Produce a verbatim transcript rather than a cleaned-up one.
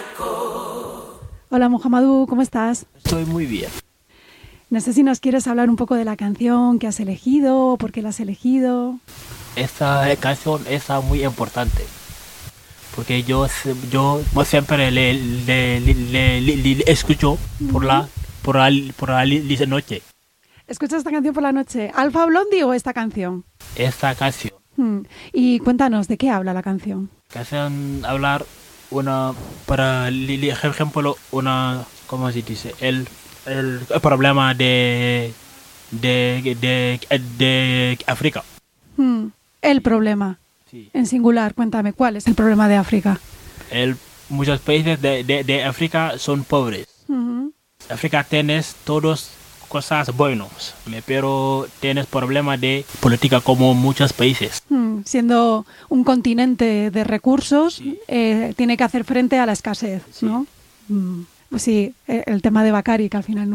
Hola Mohamedou, ¿cómo estás? Estoy muy bien. No sé si nos quieres hablar un poco de la canción que has elegido, por qué la has elegido. Esta canción es muy importante porque yo se- yo siempre le, le, le, le- le- le escucho por la por la por la li- li- noche ¿Escuchas esta canción por la noche? ¿Alfa Blondie o esta canción? esta canción. Hmm. Y cuéntanos, ¿de qué habla la canción? Canción hablar una para li- li- ejemplo una ¿cómo se dice? El el problema de de de de África. Hmm. El problema, Sí. en singular, cuéntame, ¿cuál es el problema de África? El muchos países de, de, de África son pobres. Ujú. África tienes todas cosas buenas, pero tienes problemas de política como muchos países. Hmm. Siendo un continente de recursos, Sí. eh, tiene que hacer frente a la escasez, Sí. ¿no? Hmm. Pues sí, eh, el tema de Bacari, que al final